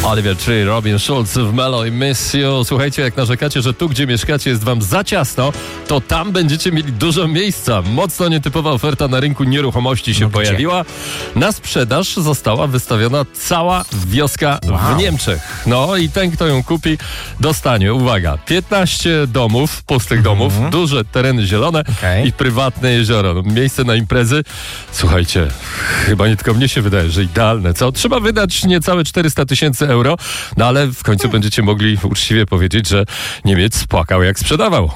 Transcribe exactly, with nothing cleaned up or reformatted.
Oliver Tree, Robin Schulz w Mellow i Miss You. Słuchajcie, jak narzekacie, że tu, gdzie mieszkacie, jest wam za ciasno, to tam będziecie mieli dużo miejsca. Mocno nietypowa oferta na rynku nieruchomości się no pojawiła. Na sprzedaż została wystawiona cała wioska wow. w Niemczech. No i ten, kto ją kupi, dostanie, uwaga, piętnaście domów, pustych mm-hmm. domów, duże tereny zielone okay. i prywatne jezioro. No, miejsce na imprezy. Słuchajcie, chyba nie tylko mnie się wydaje, że idealne. Co? Trzeba wydać niecałe czterysta tysięcy euro, no ale w końcu będziecie mogli uczciwie powiedzieć, że Niemiec płakał jak sprzedawał.